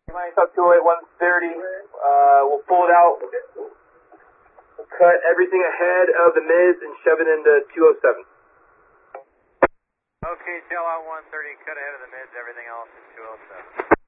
Minus up to 130. We'll pull it out. We'll cut everything ahead of the mids and shove it into 207. Okay, tail out 130, cut ahead of the mids, everything else in 207.